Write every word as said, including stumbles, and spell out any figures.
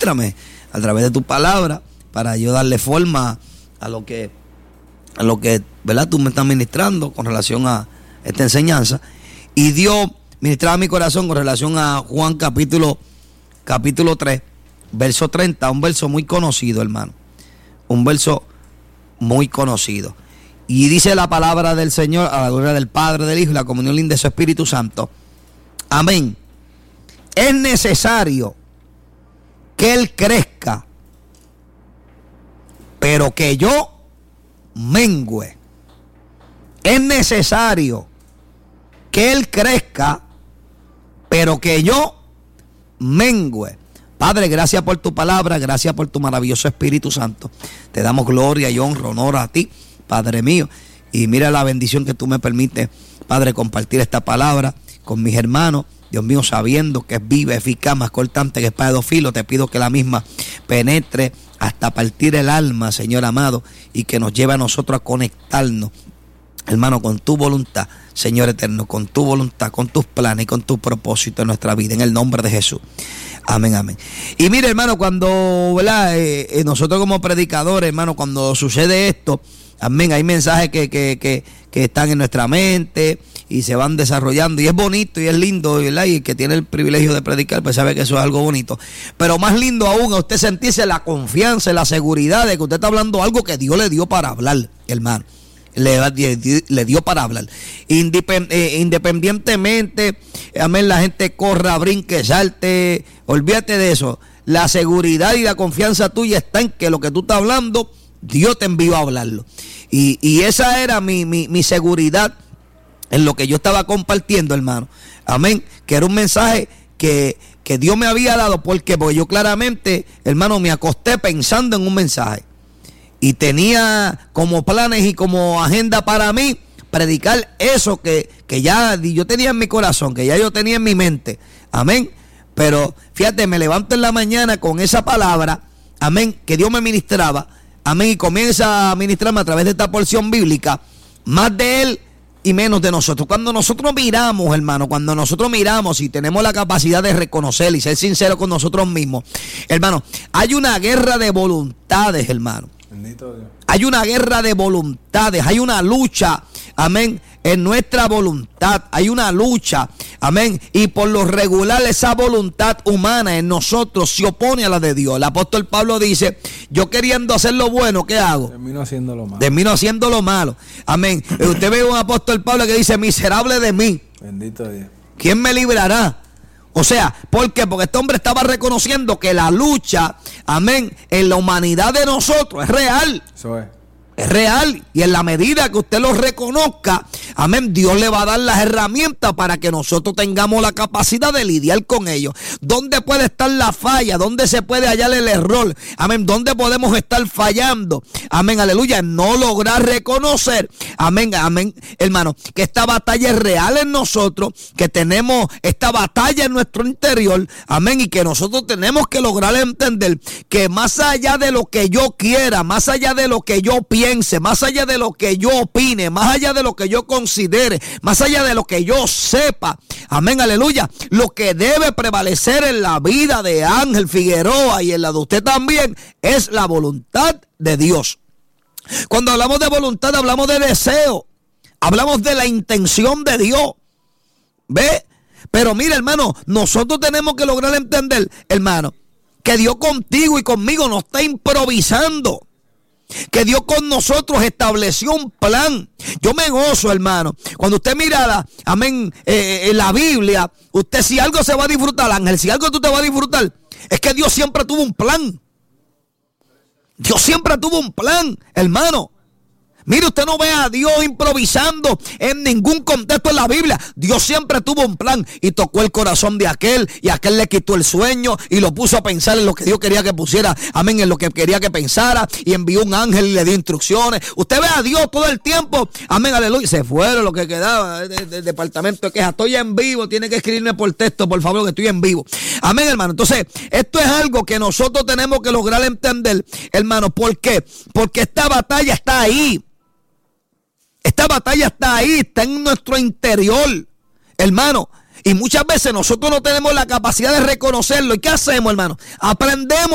Ministrame a través de tu palabra para yo darle forma a lo que, a lo que, ¿verdad?, tú me estás ministrando con relación a esta enseñanza. Y Dios ministraba mi corazón con relación a Juan capítulo, capítulo tres, verso treinta, un verso muy conocido, hermano. Un verso muy conocido. Y dice la palabra del Señor, a la gloria del Padre, del Hijo y la comunión linda de su Espíritu Santo. Amén. Es necesario que Él crezca, pero que yo mengüe. Es necesario que Él crezca, pero que yo mengüe. Padre, gracias por tu palabra, gracias por tu maravilloso Espíritu Santo. Te damos gloria y honra, honor a ti, Padre mío. Y mira la bendición que tú me permites, Padre, compartir esta palabra con mis hermanos. Dios mío, sabiendo que es viva, eficaz, más cortante que espada de dos filos, te pido que la misma penetre hasta partir el alma, Señor amado, y que nos lleve a nosotros a conectarnos, hermano, con tu voluntad, Señor eterno, con tu voluntad, con tus planes y con tu propósito en nuestra vida, en el nombre de Jesús. Amén, amén. Y mire, hermano, cuando, ¿verdad? Eh, eh, nosotros como predicadores, hermano, cuando sucede esto, amén, hay mensajes que, que, que, que están en nuestra mente y se van desarrollando, y es bonito y es lindo, ¿verdad? Y el que tiene el privilegio de predicar, pues sabe que eso es algo bonito. Pero más lindo aún a usted sentirse la confianza, la seguridad de que usted está hablando algo que Dios le dio para hablar, hermano. Le, le dio para hablar. Independ, eh, independientemente, amén, la gente corra, brinque, salte, olvídate de eso. La seguridad y la confianza tuya está en que lo que tú estás hablando, Dios te envió a hablarlo. Y, y esa era mi, mi, mi seguridad en lo que yo estaba compartiendo, hermano. Amén. Que era un mensaje que, que Dios me había dado. Porque, porque yo claramente, hermano, me acosté pensando en un mensaje. Y tenía como planes y como agenda para mí predicar eso que, que ya yo tenía en mi corazón, que ya yo tenía en mi mente. Amén. Pero fíjate, me levanto en la mañana con esa palabra, amén, que Dios me ministraba. Amén. Y comienza a ministrarme a través de esta porción bíblica, más de Él y menos de nosotros. Cuando nosotros miramos, hermano, cuando nosotros miramos y tenemos la capacidad de reconocer y ser sinceros con nosotros mismos, hermano, hay una guerra de voluntades, hermano. Bendito Dios. Hay una guerra de voluntades, hay una lucha, amén, en nuestra voluntad, hay una lucha, amén, y por lo regular esa voluntad humana en nosotros se opone a la de Dios. El apóstol Pablo dice, yo queriendo hacer lo bueno, ¿qué hago? Termino haciendo lo malo. Termino haciendo lo malo, amén. Usted ve un apóstol Pablo que dice, miserable de mí. Bendito Dios. ¿Quién me librará? O sea, ¿por qué? Porque este hombre estaba reconociendo que la lucha, amén, en la humanidad de nosotros es real. Eso es. Es real, y en la medida que usted lo reconozca, amén, Dios le va a dar las herramientas para que nosotros tengamos la capacidad de lidiar con ellos. ¿Dónde puede estar la falla? ¿Dónde se puede hallar el error? Amén, ¿dónde podemos estar fallando? Amén, aleluya, no lograr reconocer, amén, amén, hermano, que esta batalla es real en nosotros, que tenemos esta batalla en nuestro interior, amén, y que nosotros tenemos que lograr entender que más allá de lo que yo quiera, más allá de lo que yo piense, más allá de lo que yo opine, más allá de lo que yo considere, más allá de lo que yo sepa, amén, aleluya, lo que debe prevalecer en la vida de Ángel Figueroa y en la de usted también es la voluntad de Dios. Cuando hablamos de voluntad hablamos de deseo, hablamos de la intención de Dios, ¿ve? Pero mira, hermano, nosotros tenemos que lograr entender, hermano, que Dios contigo y conmigo no está improvisando. Que Dios con nosotros estableció un plan. Yo me gozo, hermano, cuando usted mira, amén, eh, en la Biblia, usted si algo se va a disfrutar, Ángel, si algo tú te vas a disfrutar, es que Dios siempre tuvo un plan. Dios siempre tuvo un plan, hermano. Mire, usted no ve a Dios improvisando en ningún contexto en la Biblia. Dios siempre tuvo un plan y tocó el corazón de aquel, y aquel le quitó el sueño y lo puso a pensar en lo que Dios quería que pusiera, amén, en lo que quería que pensara, y envió un ángel y le dio instrucciones. Usted ve a Dios todo el tiempo, amén, aleluya. Se fueron lo que quedaba del, del departamento de quejas. Estoy en vivo, tiene que escribirme por texto, por favor, que estoy en vivo. Amén, hermano. Entonces, esto es algo que nosotros tenemos que lograr entender, hermano. ¿Por qué? Porque esta batalla está ahí. Esta batalla está ahí, está en nuestro interior, hermano. Y muchas veces nosotros no tenemos la capacidad de reconocerlo. ¿Y qué hacemos, hermano? Aprendemos